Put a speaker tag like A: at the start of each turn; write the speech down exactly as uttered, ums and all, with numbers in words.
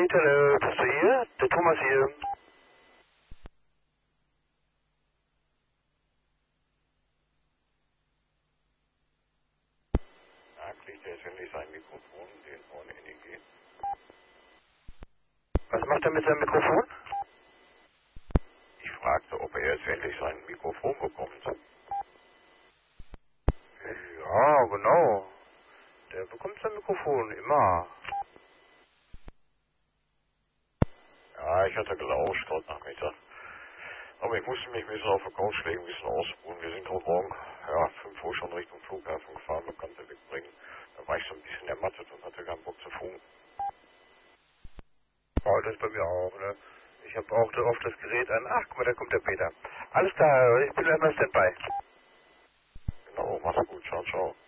A: Peter, äh, bist du hier? Der Thomas hier.
B: Da kriegt er jetzt endlich sein Mikrofon, den ohne N E G.
A: Was macht er mit seinem Mikrofon?
B: Ich fragte, ob er jetzt endlich sein Mikrofon bekommt.
A: Ja, genau. Der bekommt sein Mikrofon, immer.
B: Ja, ich hatte gelauscht heute Nachmittag. Aber ich musste mich ein bisschen auf der Couch legen, ein bisschen ausruhen. Wir sind heute Morgen, ja, fünf Uhr schon Richtung Flughafen gefahren, Bekannte wegbringen. Da war ich so ein bisschen ermattet und hatte keinen Bock zu funken.
A: Oh, das bei mir auch, ne? Ich habe auch so oft das Gerät an. Ach, guck mal, da kommt der Peter. Alles klar, ich bin erstmal Standby.
B: Genau, mach's gut, ciao, ciao.